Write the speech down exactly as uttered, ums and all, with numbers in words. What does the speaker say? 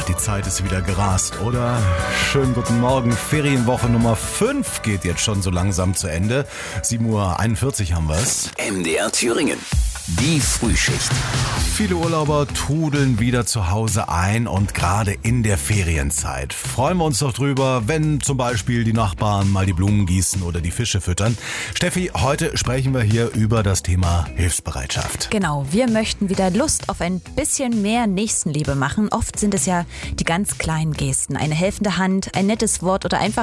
die Zeit ist wieder gerast, oder? Schönen guten Morgen. Ferienwoche Nummer fünf geht jetzt schon so langsam zu Ende. sieben Uhr einundvierzig haben wir es. M D R Thüringen. Die Frühschicht. Viele Urlauber trudeln wieder zu Hause ein und gerade in der Ferienzeit freuen wir uns doch drüber, wenn zum Beispiel die Nachbarn mal die Blumen gießen oder die Fische füttern. Steffi, heute sprechen wir hier über das Thema Hilfsbereitschaft. Genau, wir möchten wieder Lust auf ein bisschen mehr Nächstenliebe machen. Oft sind es ja die ganz kleinen Gesten, eine helfende Hand, ein nettes Wort oder einfach